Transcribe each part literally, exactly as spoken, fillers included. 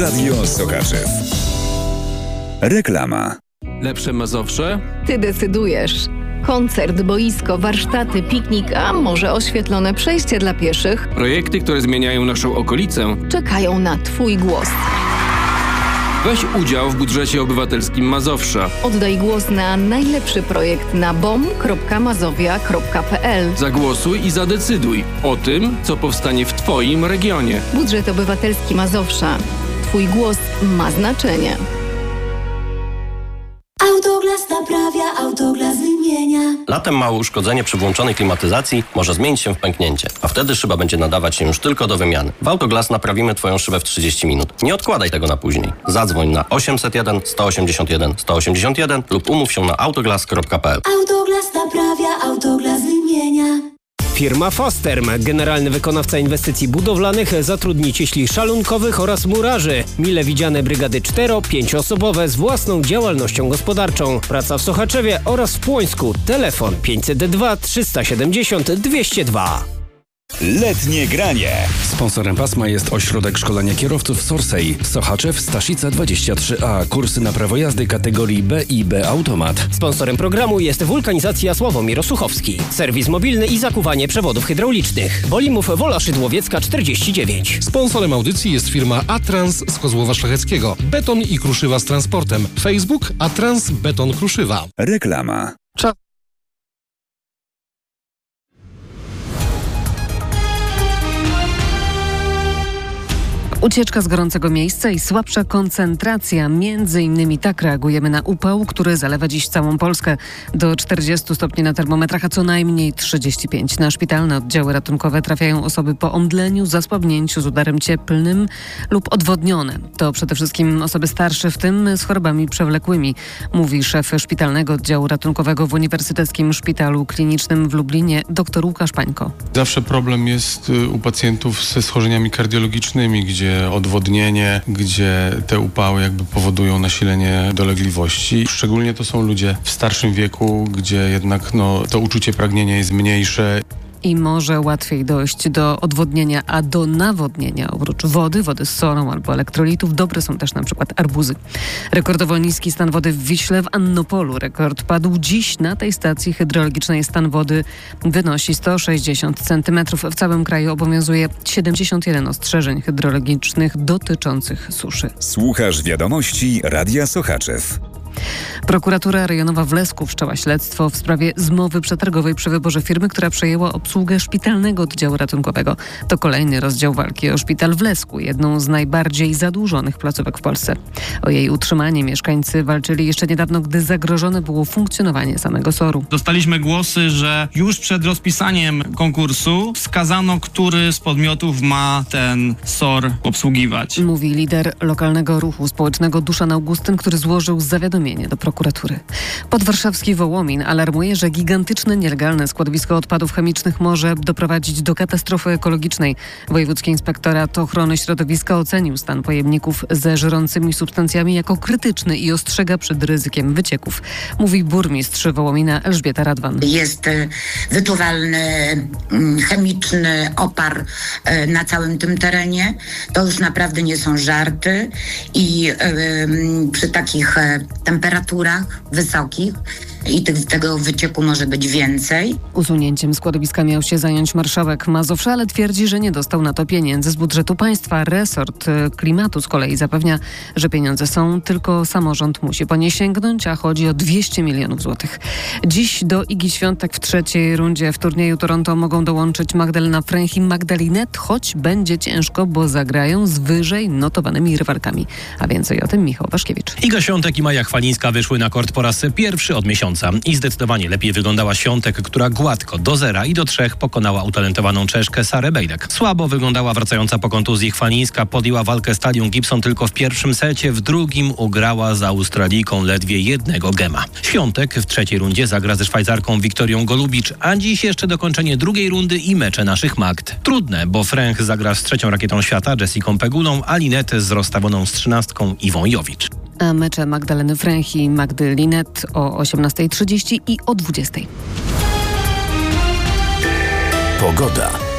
Radio Sochaczew. Reklama. Lepsze Mazowsze? Ty decydujesz. Koncert, boisko, warsztaty, piknik, a może oświetlone przejście dla pieszych? Projekty, które zmieniają naszą okolicę, czekają na Twój głos. Weź udział w budżecie obywatelskim Mazowsza. Oddaj głos na najlepszy projekt na bom kropka mazowia kropka p l. Zagłosuj i zadecyduj o tym, co powstanie w Twoim regionie. Budżet obywatelski Mazowsza. Twój głos ma znaczenie. Autoglas naprawia, Autoglas wymienia. Latem małe uszkodzenie przy włączonej klimatyzacji może zmienić się w pęknięcie, a wtedy szyba będzie nadawać się już tylko do wymiany. W Autoglas naprawimy Twoją szybę w trzydzieści minut. Nie odkładaj tego na później. Zadzwoń na osiemset jeden sto osiemdziesiąt jeden sto osiemdziesiąt jeden lub umów się na autoglas kropka p l. Autoglas naprawia, Autoglas wymienia. Firma Fosterm, generalny wykonawca inwestycji budowlanych, zatrudni cieśli szalunkowych oraz murarzy. Mile widziane brygady cztero-pięcioosobowe z własną działalnością gospodarczą. Praca w Sochaczewie oraz w Płońsku. Telefon pięćset dwa trzysta siedemdziesiąt dwieście dwa. Letnie granie. Sponsorem pasma jest Ośrodek Szkolenia Kierowców Sorsej. Sochaczew, Staszica dwadzieścia trzy a. Kursy na prawo jazdy kategorii B i B Automat. Sponsorem programu jest Wulkanizacja Sławomir Osuchowski. Serwis mobilny i zakuwanie przewodów hydraulicznych. Wolimów Wola Szydłowiecka czterdzieści dziewięć. Sponsorem audycji jest firma Atrans z Kozłowa Szlacheckiego. Beton i kruszywa z transportem. Facebook Atrans Beton Kruszywa. Reklama. Czas. Ucieczka z gorącego miejsca i słabsza koncentracja. Między innymi tak reagujemy na upał, który zalewa dziś całą Polskę. Do czterdziestu stopni na termometrach, a co najmniej trzydzieści pięć. Na szpitalne oddziały ratunkowe trafiają osoby po omdleniu, zasłabnięciu z udarem cieplnym lub odwodnione. To przede wszystkim osoby starsze, w tym z chorobami przewlekłymi, mówi szef szpitalnego oddziału ratunkowego w Uniwersyteckim Szpitalu Klinicznym w Lublinie dr Łukasz Pańko. Zawsze problem jest u pacjentów ze schorzeniami kardiologicznymi, gdzie odwodnienie, gdzie te upały jakby powodują nasilenie dolegliwości. Szczególnie to są ludzie w starszym wieku, gdzie jednak no, to uczucie pragnienia jest mniejsze. I może łatwiej dojść do odwodnienia, a do nawodnienia oprócz wody, wody z solą albo elektrolitów dobre są też na przykład arbuzy. Rekordowo niski stan wody w Wiśle, w Annopolu. Rekord padł dziś na tej stacji hydrologicznej. Stan wody wynosi sto sześćdziesiąt centymetrów. W całym kraju obowiązuje siedemdziesiąt jeden ostrzeżeń hydrologicznych dotyczących suszy. Słuchasz wiadomości Radia Sochaczew. Prokuratura rejonowa w Lesku wszczęła śledztwo w sprawie zmowy przetargowej przy wyborze firmy, która przejęła obsługę szpitalnego oddziału ratunkowego. To kolejny rozdział walki o szpital w Lesku, jedną z najbardziej zadłużonych placówek w Polsce. O jej utrzymanie mieszkańcy walczyli jeszcze niedawno, gdy zagrożone było funkcjonowanie samego soru. Dostaliśmy głosy, że już przed rozpisaniem konkursu wskazano, który z podmiotów ma ten sor obsługiwać. Mówi lider lokalnego ruchu społecznego Duszan Augustyn, który złożył zawiadomienie do prokuratury. Podwarszawski Wołomin alarmuje, że gigantyczne, nielegalne składowisko odpadów chemicznych może doprowadzić do katastrofy ekologicznej. Wojewódzki Inspektorat Ochrony Środowiska ocenił stan pojemników ze żrącymi substancjami jako krytyczny i ostrzega przed ryzykiem wycieków. Mówi burmistrz Wołomina Elżbieta Radwan. Jest wyczuwalny chemiczny opar na całym tym terenie. To już naprawdę nie są żarty i yy, przy takich temperaturach wysokich i tych, tego wycieku może być więcej. Usunięciem składowiska miał się zająć marszałek Mazowsza, ale twierdzi, że nie dostał na to pieniędzy z budżetu państwa. Resort Klimatu z kolei zapewnia, że pieniądze są, tylko samorząd musi po nie sięgnąć, a chodzi o dwieście milionów złotych. Dziś do Igi Świątek w trzeciej rundzie w turnieju Toronto mogą dołączyć Magdalena Fręch i Magdalinet, choć będzie ciężko, bo zagrają z wyżej notowanymi rywalkami. A więcej o tym Michał Waszkiewicz. Iga Świątek i Maja Chwalińska wyszły na kort po raz pierwszy od miesiąca. I zdecydowanie lepiej wyglądała Świątek, która gładko do zera i do trzech pokonała utalentowaną Czeszkę Sarę Bejdek. Słabo wyglądała wracająca po kontuzji Chwalińska, podjęła walkę z Talią Gibson tylko w pierwszym secie, w drugim ugrała z Australijką ledwie jednego gema. Świątek w trzeciej rundzie zagra ze Szwajcarką Wiktorią Golubicz, a dziś jeszcze dokończenie drugiej rundy i mecze naszych Magd. Trudne, bo Fręch zagra z trzecią rakietą świata Jessicą Pegulą, a Linet z rozstawioną z trzynastką Iwą Jowicz. A mecze Magdaleny Fręch i Magdy Linet o osiemnasta trzydzieści i o dwudziesta. Pogoda.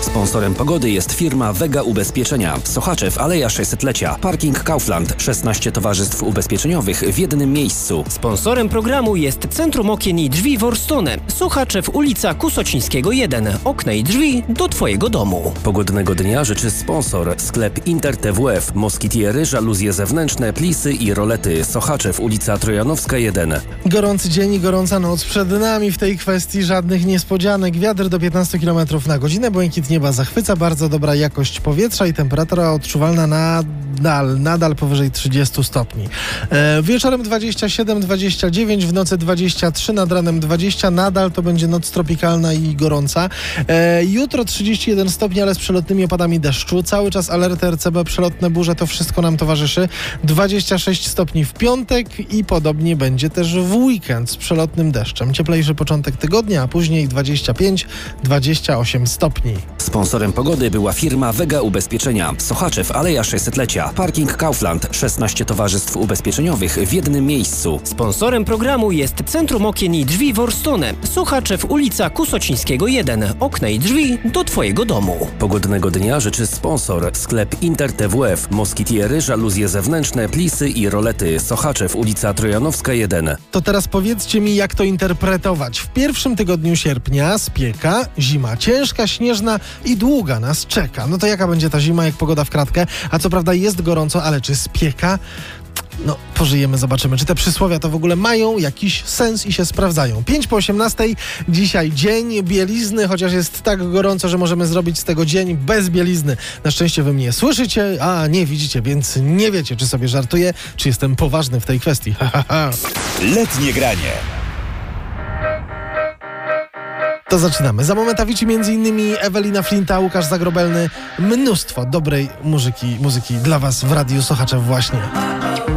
Sponsorem pogody jest firma Vega Ubezpieczenia. Sochaczew, Aleja sześćsetlecia. Parking Kaufland. szesnaście towarzystw ubezpieczeniowych w jednym miejscu. Sponsorem programu jest Centrum Okien i Drzwi Worstone. Sochaczew, ulica Kusocińskiego jeden. Okna i drzwi do Twojego domu. Pogodnego dnia życzy sponsor. Sklep Inter T W F. Moskitiery, żaluzje zewnętrzne, plisy i rolety. Sochaczew, ulica Trojanowska jeden. Gorący dzień i gorąca noc przed nami. W tej kwestii żadnych niespodzianek. Wiatr do piętnastu kilometrów na godzinę. Błękit nieba zachwyca. Bardzo dobra jakość powietrza i temperatura odczuwalna nadal, nadal powyżej trzydziestu stopni. E, wieczorem dwadzieścia siedem dwadzieścia dziewięć, w nocy dwadzieścia trzy, nad ranem dwadzieścia. Nadal to będzie noc tropikalna i gorąca. E, jutro trzydzieści jeden stopni, ale z przelotnymi opadami deszczu. Cały czas alerty R C B, przelotne burze, to wszystko nam towarzyszy. dwadzieścia sześć stopni w piątek i podobnie będzie też w weekend z przelotnym deszczem. Cieplejszy początek tygodnia, a później dwadzieścia pięć dwadzieścia osiem stopni. Sponsorem pogody była firma Vega Ubezpieczenia. Sochaczew, Aleja sześćsetlecia. Parking Kaufland. szesnaście towarzystw ubezpieczeniowych w jednym miejscu. Sponsorem programu jest Centrum Okien i Drzwi Worstone. Sochaczew, ulica Kusocińskiego jeden. Okna i drzwi do Twojego domu. Pogodnego dnia życzy sponsor. Sklep Inter T W F. Moskitiery, żaluzje zewnętrzne, plisy i rolety. Sochaczew, ulica Trojanowska jeden. To teraz powiedzcie mi, jak to interpretować. W pierwszym tygodniu sierpnia spieka, zima ciężka, śnieżna i długa nas czeka. No to jaka będzie ta zima, jak pogoda w kratkę? A co prawda jest gorąco, ale czy spieka? No, pożyjemy, zobaczymy, czy te przysłowia to w ogóle mają jakiś sens i się sprawdzają. pięć po osiemnastej, dzisiaj dzień bielizny, chociaż jest tak gorąco, że możemy zrobić z tego dzień bez bielizny. Na szczęście wy mnie słyszycie, a nie widzicie, więc nie wiecie, czy sobie żartuję, czy jestem poważny w tej kwestii. Letnie granie. To zaczynamy. Za moment awici między innymi Ewelina Flinta, Łukasz Zagrobelny. Mnóstwo dobrej muzyki, muzyki dla was w Radiu Sochaczew właśnie.